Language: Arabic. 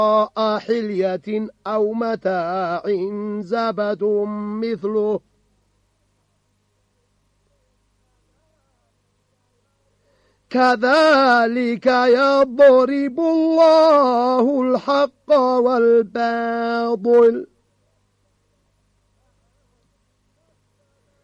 حلية أو متاع زبد مثله كذلك يضرب الله الحق والباطل